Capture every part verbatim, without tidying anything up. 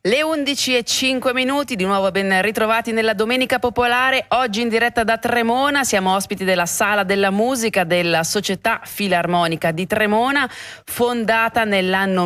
Le undici e cinque minuti, di nuovo ben ritrovati nella Domenica Popolare. Oggi in diretta da Tremona, siamo ospiti della Sala della Musica della Società Filarmonica di Tremona, fondata nell'anno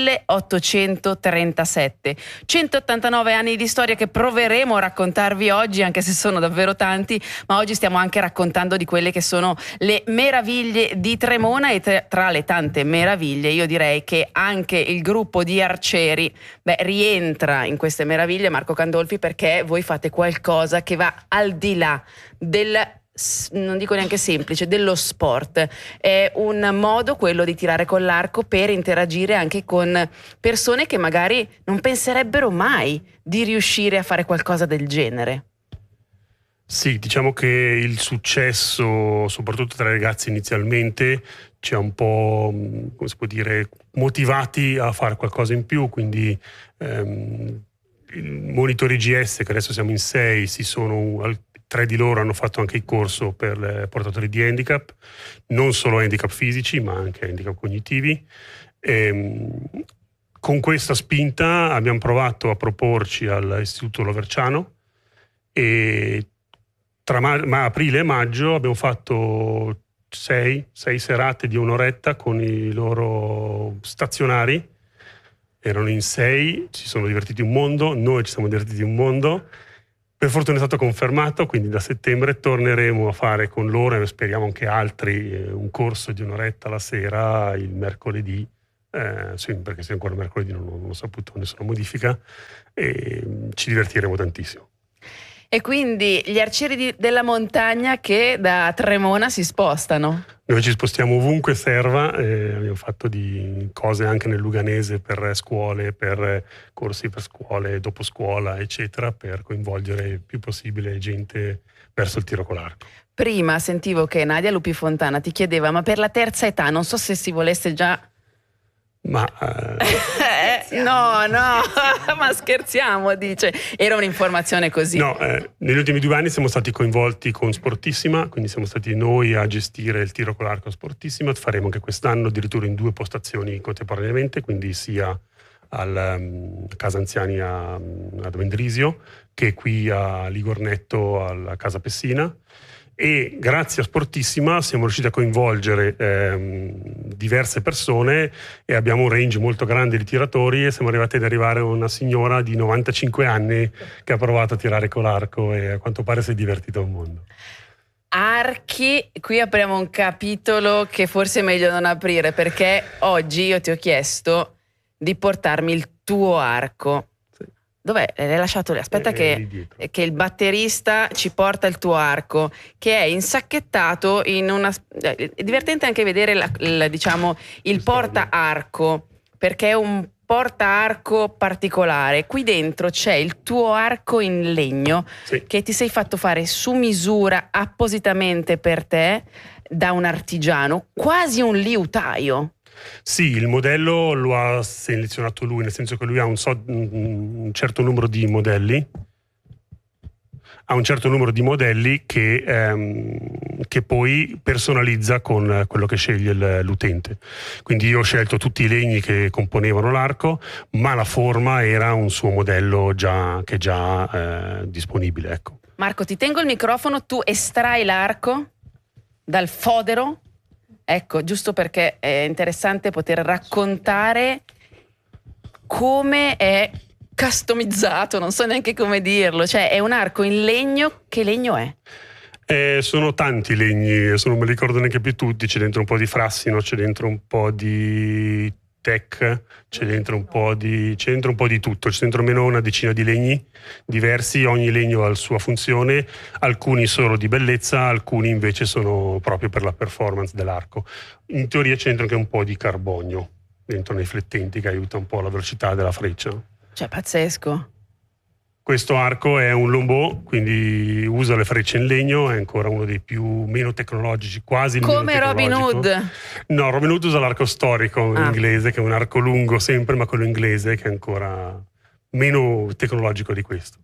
milleottocentotrentasette. centottantanove anni di storia che proveremo a raccontarvi oggi, anche se sono davvero tanti, ma oggi stiamo anche raccontando di quelle che sono le meraviglie di Tremona, e tra le tante meraviglie io direi che anche il gruppo di arcieri beh, rientra entra in queste meraviglie, Marco Gandolfi, perché voi fate qualcosa che va al di là del, non dico neanche semplice, dello sport. È un modo quello di tirare con l'arco per interagire anche con persone che magari non penserebbero mai di riuscire a fare qualcosa del genere. Sì, diciamo che il successo, soprattutto tra i ragazzi inizialmente, ci ha un po', come si può dire, motivati a fare qualcosa in più, quindi ehm, il Monitori G S, che adesso siamo in sei, si sono, tre di loro hanno fatto anche il corso per le portatori di handicap, non solo handicap fisici ma anche handicap cognitivi. E, con questa spinta abbiamo provato a proporci all'Istituto Loverciano e tra ma- ma aprile e maggio abbiamo fatto sei, sei serate di un'oretta con i loro stazionari. Erano in sei, ci sono divertiti un mondo, noi ci siamo divertiti un mondo. Per fortuna è stato confermato, quindi da settembre torneremo a fare con loro, e speriamo anche altri, eh, un corso di un'oretta la sera il mercoledì, eh, sì, perché se ancora mercoledì non, non ho saputo nessuna modifica, e ci divertiremo tantissimo. E quindi gli arcieri di, della montagna che da Tremona si spostano. Noi ci spostiamo ovunque serva, eh, abbiamo fatto di cose anche nel Luganese per scuole, per corsi per scuole, dopo scuola, eccetera, per coinvolgere il più possibile gente verso il tiro con l'arco. Prima sentivo che Nadia Lupi Fontana ti chiedeva, ma per la terza età, non so se si volesse già... Ma uh... eh, no, no, ma scherziamo, dice. Era un'informazione così. No, eh, negli ultimi due anni siamo stati coinvolti con Sportissima, quindi siamo stati noi a gestire il tiro con l'arco Sportissima. Faremo anche quest'anno addirittura in due postazioni contemporaneamente, quindi sia al um, Casa Anziani a, ad Mendrisio che qui a Ligornetto alla Casa Pessina. E grazie a Sportissima siamo riusciti a coinvolgere ehm, diverse persone e abbiamo un range molto grande di tiratori, e siamo arrivati ad arrivare a una signora di novantacinque anni che ha provato a tirare con l'arco e a quanto pare si è divertita un mondo. Archi, qui apriamo un capitolo che forse è meglio non aprire, perché oggi io ti ho chiesto di portarmi il tuo arco. Dov'è? L'hai lasciato lì? Aspetta che, che il batterista ci porta il tuo arco, che è insacchettato in una... È divertente anche vedere la, la, diciamo, il porta arco, perché è un porta arco particolare. Qui dentro c'è il tuo arco in legno, sì, che ti sei fatto fare su misura appositamente per te da un artigiano, quasi un liutaio. Sì, il modello lo ha selezionato lui, nel senso che lui ha un, so, un certo numero di modelli, ha un certo numero di modelli che, ehm, che poi personalizza con quello che sceglie l'utente. Quindi io ho scelto tutti i legni che componevano l'arco, ma la forma era un suo modello già, che è già eh, disponibile. Ecco. Marco, ti tengo il microfono, tu estrai l'arco dal fodero. Ecco, giusto perché è interessante poter raccontare come è customizzato, non so neanche come dirlo, cioè è un arco in legno. Che legno è? Eh, sono tanti legni, adesso non me li ricordo neanche più tutti, c'è dentro un po' di frassino, c'è dentro un po' di tech, c'è dentro un po' di c'è dentro un po' di tutto, c'è dentro almeno una decina di legni diversi, ogni legno ha la sua funzione, alcuni solo di bellezza, alcuni invece sono proprio per la performance dell'arco. In teoria c'è dentro anche un po' di carbonio dentro nei flettenti che aiuta un po' la velocità della freccia. Cioè, pazzesco. Questo arco è un Longbow, quindi usa le frecce in legno, è ancora uno dei più meno tecnologici, quasi il come meno Robin Hood. No, Robin Hood usa l'arco storico ah. inglese, che è un arco lungo sempre, ma quello inglese che è ancora meno tecnologico di questo.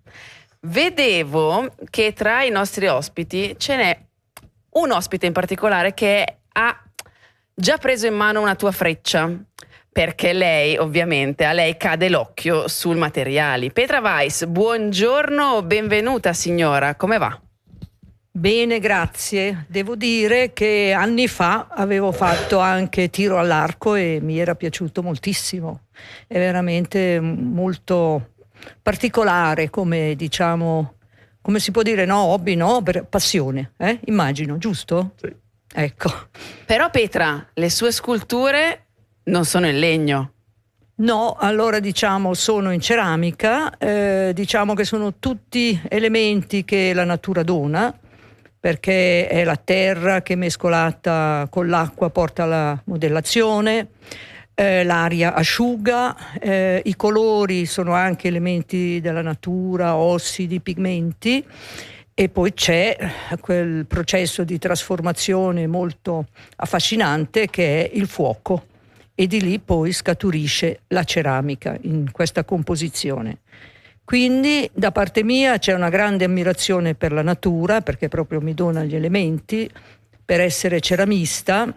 Vedevo che tra i nostri ospiti ce n'è un ospite in particolare che ha già preso in mano una tua freccia, perché lei ovviamente a lei cade l'occhio sul materiali. Petra Weiss, buongiorno, benvenuta signora, come va? Bene, grazie. Devo dire che anni fa avevo fatto anche tiro all'arco e mi era piaciuto moltissimo. È veramente molto particolare come, diciamo, come si può dire, no, hobby, no, per passione, eh? Immagino, giusto? Sì. Ecco. Però Petra, le sue sculture non sono in legno. No, allora diciamo sono in ceramica, eh, diciamo che sono tutti elementi che la natura dona, perché è la terra che mescolata con l'acqua porta alla modellazione, eh, l'aria asciuga, eh, i colori sono anche elementi della natura, ossidi, pigmenti, e poi c'è quel processo di trasformazione molto affascinante che è il fuoco, e di lì poi scaturisce la ceramica in questa composizione. Quindi da parte mia c'è una grande ammirazione per la natura, perché proprio mi dona gli elementi per essere ceramista,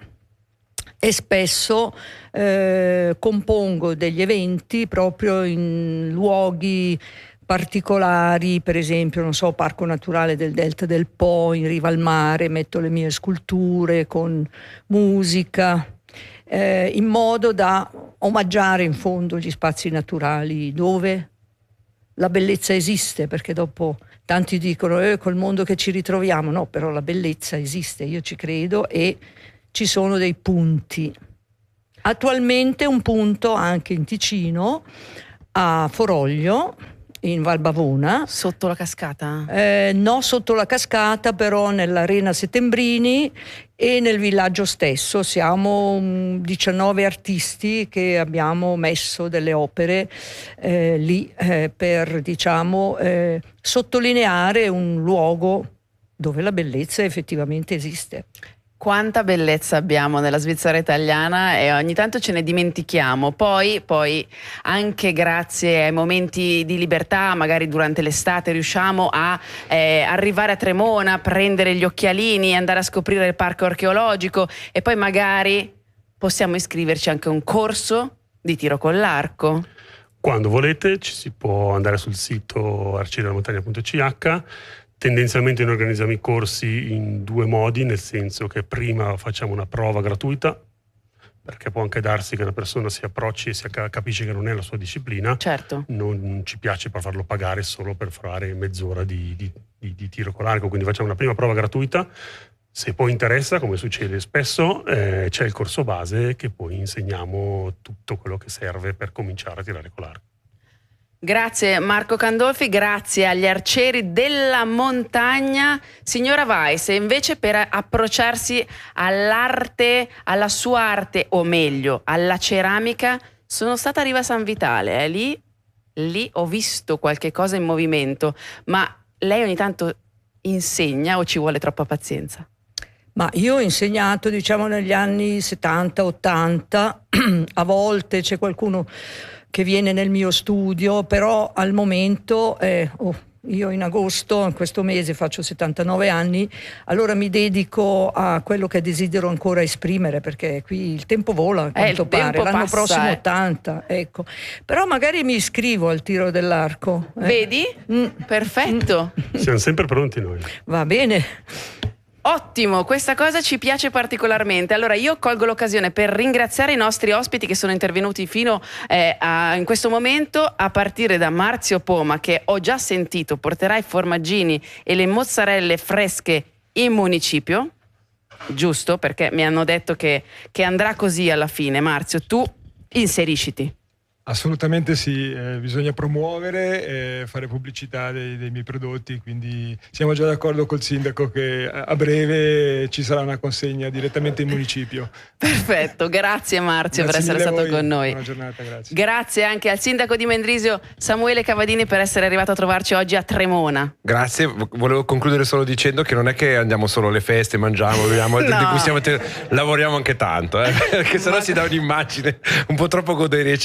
e spesso eh, compongo degli eventi proprio in luoghi particolari, per esempio, non so, Parco Naturale del Delta del Po, in riva al mare, metto le mie sculture con musica, eh, in modo da omaggiare in fondo gli spazi naturali dove la bellezza esiste, perché dopo tanti dicono eh, col mondo che ci ritroviamo, no, però la bellezza esiste, io ci credo, e ci sono dei punti. Attualmente un punto anche in Ticino, a Foroglio, in Val Bavona. Sotto la cascata? Eh, no, sotto la cascata, però nell'Arena Settembrini e nel villaggio stesso. Siamo um, diciannove artisti che abbiamo messo delle opere eh, lì eh, per, diciamo, eh, sottolineare un luogo dove la bellezza effettivamente esiste. Quanta bellezza abbiamo nella Svizzera italiana e ogni tanto ce ne dimentichiamo. Poi, poi anche grazie ai momenti di libertà, magari durante l'estate, riusciamo a eh, arrivare a Tremona, prendere gli occhialini, andare a scoprire il parco archeologico, e poi magari possiamo iscriverci anche a un corso di tiro con l'arco. Quando volete ci si può andare sul sito arcieri della montagna punto c h. Tendenzialmente noi organizziamo i corsi in due modi, nel senso che prima facciamo una prova gratuita, perché può anche darsi che una persona si approcci e si capisce che non è la sua disciplina. Certo. Non ci piace per farlo pagare solo per fare mezz'ora di, di, di, di tiro con l'arco, quindi facciamo una prima prova gratuita. Se poi interessa, come succede spesso, eh, c'è il corso base che poi insegniamo tutto quello che serve per cominciare a tirare con l'arco. Grazie Marco Candolfi, grazie agli arcieri della montagna. Signora Weiss, invece per approcciarsi all'arte, alla sua arte, o meglio, alla ceramica, sono stata a Riva San Vitale, eh? lì, lì ho visto qualche cosa in movimento, ma lei ogni tanto insegna o ci vuole troppa pazienza? Ma io ho insegnato, diciamo, negli anni settanta ottanta, a volte c'è qualcuno che viene nel mio studio, però al momento eh, oh, io in agosto, in questo mese, faccio settantanove anni, allora mi dedico a quello che desidero ancora esprimere, perché qui il tempo vola, a quanto eh, pare, l'anno passa, prossimo eh. ottanta, ecco. Però magari mi iscrivo al tiro dell'arco. Eh. Vedi? Mm. Perfetto. Mm. Siamo sempre pronti noi. Va bene. Ottimo, questa cosa ci piace particolarmente. Allora io colgo l'occasione per ringraziare i nostri ospiti che sono intervenuti fino eh, a, in questo momento, a partire da Marzio Poma, che ho già sentito porterà i formaggini e le mozzarelle fresche in municipio, giusto? Perché mi hanno detto che, che andrà così alla fine. Marzio, tu inserisciti. Assolutamente sì, eh, bisogna promuovere e fare pubblicità dei, dei miei prodotti, quindi siamo già d'accordo col sindaco che a breve ci sarà una consegna direttamente in municipio. Perfetto, grazie Marzio Grazie per essere stato voi. con noi. Buona giornata, grazie. Grazie anche al sindaco di Mendrisio Samuele Cavadini per essere arrivato a trovarci oggi a Tremona. Grazie, volevo concludere solo dicendo che non è che andiamo solo alle feste, mangiamo, beviamo, No. di cui siamo te- lavoriamo anche tanto, eh? Perché sennò si dà un'immagine un po' troppo godereccia della...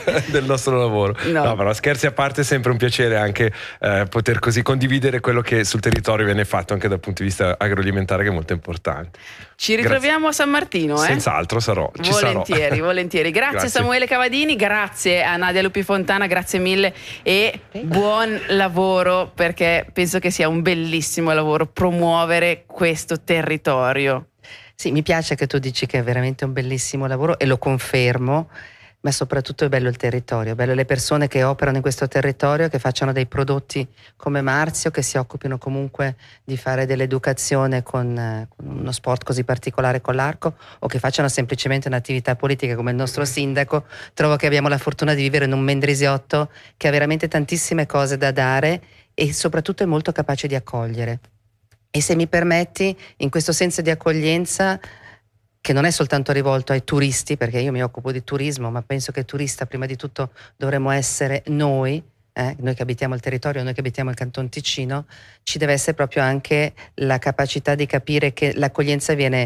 del nostro lavoro. No. No, però scherzi a parte, è sempre un piacere anche eh, poter così condividere quello che sul territorio viene fatto anche dal punto di vista agroalimentare, che è molto importante. Ci ritroviamo Grazie. a San Martino, eh? Senz'altro sarò, ci volentieri, sarò. volentieri. Grazie, Grazie Samuele Cavadini, grazie a Nadia Lupi Fontana, grazie mille e buon lavoro, perché penso che sia un bellissimo lavoro promuovere questo territorio. Sì, mi piace che tu dici che è veramente un bellissimo lavoro e lo confermo, ma soprattutto è bello il territorio, è bello le persone che operano in questo territorio, che facciano dei prodotti come Marzio, che si occupino comunque di fare dell'educazione con, eh, con uno sport così particolare con l'arco, o che facciano semplicemente un'attività politica come il nostro sindaco. Trovo che abbiamo la fortuna di vivere in un Mendrisiotto che ha veramente tantissime cose da dare e soprattutto è molto capace di accogliere. E se mi permetti, in questo senso di accoglienza, che non è soltanto rivolto ai turisti, perché io mi occupo di turismo, ma penso che turista prima di tutto dovremmo essere noi, eh, noi che abitiamo il territorio, noi che abitiamo il Canton Ticino, ci deve essere proprio anche la capacità di capire che l'accoglienza viene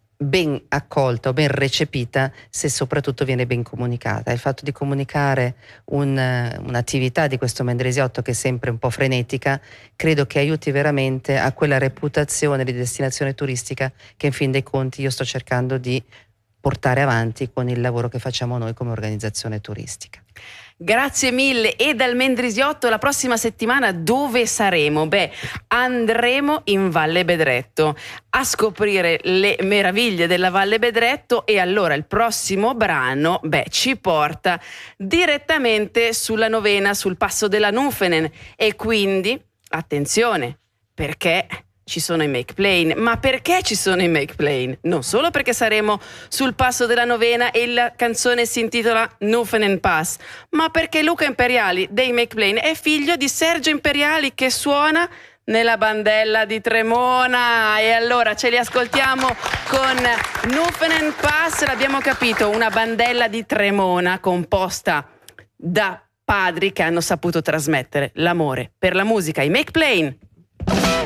ben accolta o ben recepita se soprattutto viene ben comunicata. Il fatto di comunicare un, un'attività di questo Mendrisiotto, che è sempre un po' frenetica, credo che aiuti veramente a quella reputazione di destinazione turistica che in fin dei conti io sto cercando di portare avanti con il lavoro che facciamo noi come organizzazione turistica. Grazie mille. E dal Mendrisiotto la prossima settimana dove saremo? Beh, andremo in Valle Bedretto a scoprire le meraviglie della Valle Bedretto, e allora il prossimo brano, beh, ci porta direttamente sulla Novena, sul passo della Nufenen, e quindi attenzione, perché ci sono i Make Plain. Ma perché ci sono i Make Plain? Non solo perché saremo sul passo della Novena e la canzone si intitola Nufenen Pass, ma perché Luca Imperiali dei Make Plain è figlio di Sergio Imperiali, che suona nella bandella di Tremona. E allora ce li ascoltiamo con Nufenen Pass. L'abbiamo capito, una bandella di Tremona composta da padri che hanno saputo trasmettere l'amore per la musica. I Make Plain.